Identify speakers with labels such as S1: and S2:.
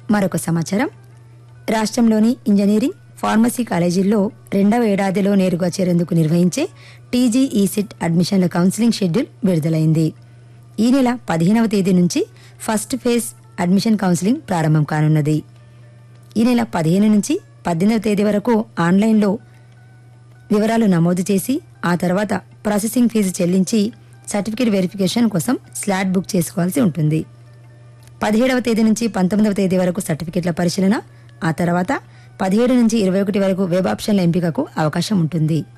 S1: మరొక సమాచారం. రాష్ట్రంలోని ఇంజనీరింగ్, ఫార్మసీ కాలేజీల్లో 2వ ఏడాదిలో నేరుగా చేరేందుకు నిర్వహించే టీజీఈసెట్ అడ్మిషన్ల కౌన్సిలింగ్ షెడ్యూల్ విడుదలైంది. ఈ నెల 15వ తేదీ నుంచి ఫస్ట్ ఫేజ్ అడ్మిషన్ కౌన్సిలింగ్ ప్రారంభం కానున్నది. ఈ నెల 15 నుంచి 18వ తేదీ వరకు ఆన్లైన్లో వివరాలు నమోదు చేసి ఆ తర్వాత ప్రాసెసింగ్ ఫీజు చెల్లించి సర్టిఫికేట్ వెరిఫికేషన్ కోసం స్లాట్ బుక్ చేసుకోవాల్సి ఉంటుంది. 17వ తేదీ నుంచి 19వ తేదీ వరకు సర్టిఫికేట్ల పరిశీలన, ఆ తర్వాత 17 నుంచి 21 వరకు వెబ్ ఆప్షన్ల ఎంపికకు అవకాశం ఉంటుంది.